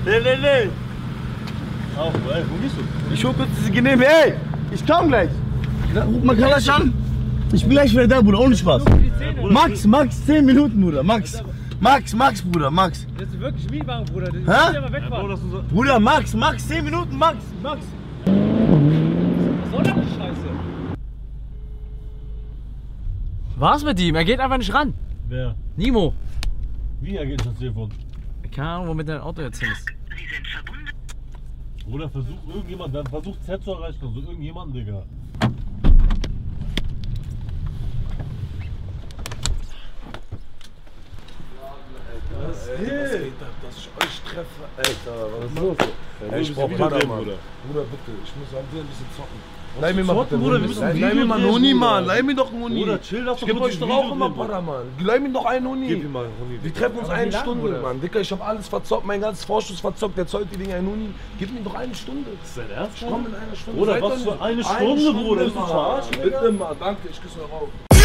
Nee. Ach, ey, wo gehst du? Ich hol kurz diese Genehme, ey! Ich komm gleich! Ruf mal Kalasch an! Ich bin gleich wieder da, Bruder, ohne Spaß! Max, 10 Minuten, Bruder, Max, Bruder, Max! Das ist wirklich Mietwagen, Bruder. Das Hä? ja mal wegfahren. Bruder, Max, 10 Minuten, Max! Was soll das die Scheiße? Was mit ihm? Er geht einfach nicht ran. Wer? Nimo. Wie er geht das Telefon? Keine Ahnung, womit dein Auto jetzt hin ist. Oder versucht irgendjemand, dann versucht Z zu erreichen, also irgendjemanden, Digga. Was geht ab, dass ich euch treffe? Alter, was ist los? Ey, Ich brauch Padermann. Bruder, bitte, ich muss am ein bisschen zocken. Leih mir mal bitte, Bruder, wir müssen leih mir mal einen Huni, Mann. Leih mir doch einen Huni. Bruder, chill, lass ich geb euch doch auch immer Padermann. Leih mir doch einen Huni. Gib ihm mal einen Huni. Wir treffen uns eine Stunde, Mann. Dicker, ich hab alles verzockt, mein ganzes Vorschuss verzockt. Der zollt die Dinge einen Huni. Gib mir doch eine Stunde. Ist dein Ernst? Ich komm in einer Stunde. Bruder, was für eine Stunde, Bruder? Ist du verarschen? Bitte mal, danke, ich küsse euch auf.